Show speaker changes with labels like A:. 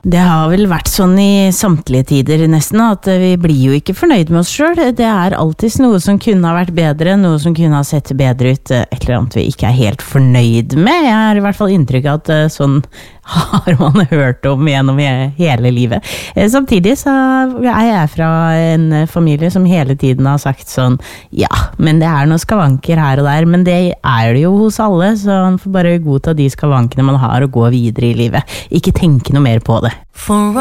A: Det har vel vært sånn i samtlige tider nesten, at vi blir jo ikke fornøyd med oss selv. Det alltid noe som kunne ha vært bedre, noe som kunne ha sett bedre ut, et eller annet vi ikke helt fornøyd med. Jeg har i hvert fall inntrykk av at sånn har man hørt om gjennom hele livet. Samtidig så jeg fra en familie som hele tiden har sagt sånn, ja, men det noen skavanker her og der, men det det jo hos alle, så man får bare godta de skavankene man har og gå videre i livet. Ikke tenke noe mer på det.